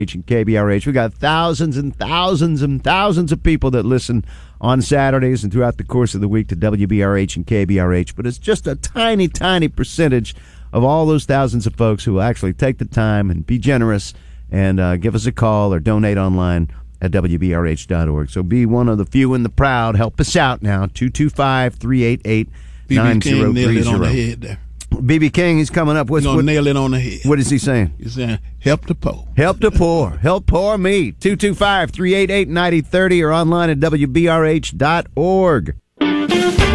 and KBRH. We got thousands and thousands and thousands of people that listen on Saturdays and throughout the course of the week to WBRH and KBRH, but it's just a tiny, tiny percentage of all those thousands of folks who will actually take the time and be generous and give us a call or donate online at WBRH.org. So be one of the few and the proud. Help us out now, 225-388-9030. B.B. King nailed it on the head there. B.B. King, he's coming up. Nail it on the head. What is he saying? He's saying, help the poor. Help the poor. Help poor me. 225-388-9030 or online at WBRH.org.